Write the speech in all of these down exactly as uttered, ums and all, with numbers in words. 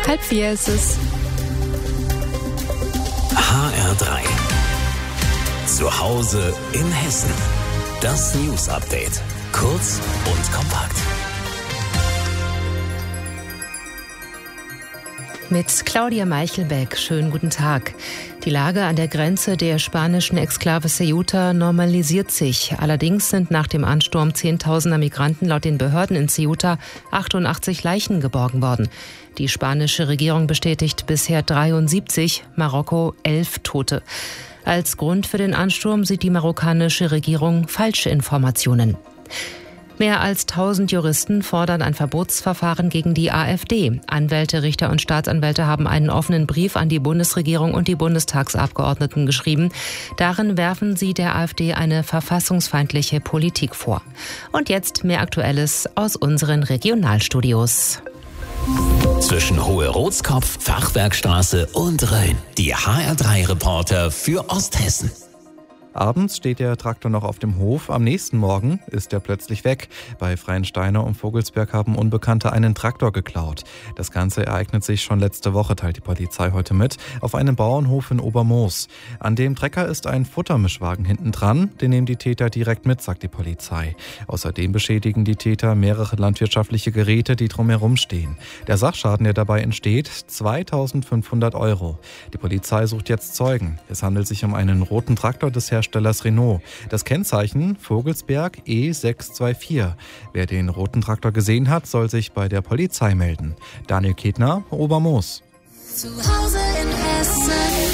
Halb vier ist es. H R drei. Zu Hause in Hessen. Das News Update. Kurz und kompakt. Mit Claudia Meichelbeck. Schönen guten Tag. Die Lage an der Grenze der spanischen Exklave Ceuta normalisiert sich. Allerdings sind nach dem Ansturm Zehntausender Migranten laut den Behörden in Ceuta achtundachtzig Leichen geborgen worden. Die spanische Regierung bestätigt bisher dreiundsiebzig, Marokko elf Tote. Als Grund für den Ansturm sieht die marokkanische Regierung falsche Informationen. Mehr als tausend Juristen fordern ein Verbotsverfahren gegen die AfD. Anwälte, Richter und Staatsanwälte haben einen offenen Brief an die Bundesregierung und die Bundestagsabgeordneten geschrieben. Darin werfen sie der AfD eine verfassungsfeindliche Politik vor. Und jetzt mehr Aktuelles aus unseren Regionalstudios. Zwischen Hohe-Rotskopf, Fachwerkstraße und Rhön. Die H R drei Reporter für Osthessen. Abends steht der Traktor noch auf dem Hof, am nächsten Morgen ist er plötzlich weg. Bei Freiensteiner und Vogelsberg haben Unbekannte einen Traktor geklaut. Das Ganze ereignet sich schon letzte Woche, teilt die Polizei heute mit, auf einem Bauernhof in Obermoos. An dem Trecker ist ein Futtermischwagen hinten dran, den nehmen die Täter direkt mit, sagt die Polizei. Außerdem beschädigen die Täter mehrere landwirtschaftliche Geräte, die drumherum stehen. Der Sachschaden, der dabei entsteht, zweitausendfünfhundert Euro. Die Polizei sucht jetzt Zeugen. Es handelt sich um einen roten Traktor des Herstellers Renault. Das Kennzeichen Vogelsberg E sechs zwei vier. Wer den roten Traktor gesehen hat, soll sich bei der Polizei melden. Daniel Ketner, Obermoos. Zu Hause in Hessen.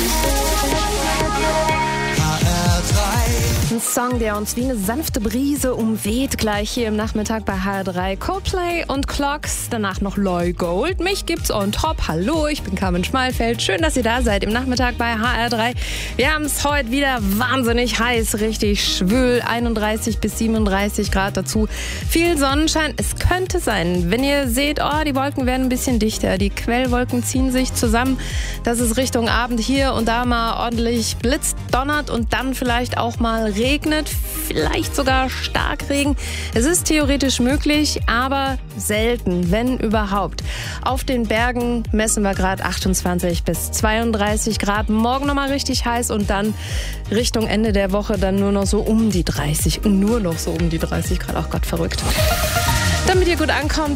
Ein Song, der uns wie eine sanfte Brise umweht, gleich hier im Nachmittag bei H R drei. Coldplay und Clocks, danach noch Loy Gold. Mich gibt's on top. Hallo, ich bin Carmen Schmalfeld. Schön, dass ihr da seid im Nachmittag bei H R drei. Wir haben es heute wieder wahnsinnig heiß, richtig schwül, einunddreißig bis siebenunddreißig Grad dazu. Viel Sonnenschein. Es könnte sein, wenn ihr seht, oh, die Wolken werden ein bisschen dichter. Die Quellwolken ziehen sich zusammen, dass es Richtung Abend hier und da mal ordentlich blitzt, donnert und dann vielleicht auch mal regnet, vielleicht sogar Starkregen. Es ist theoretisch möglich, aber selten, wenn überhaupt. Auf den Bergen messen wir gerade achtundzwanzig bis zweiunddreißig Grad. Morgen nochmal richtig heiß und dann Richtung Ende der Woche dann nur noch so um die dreißig. Nur noch so um die dreißig Grad. Ach Gott, verrückt. Damit ihr gut ankommt,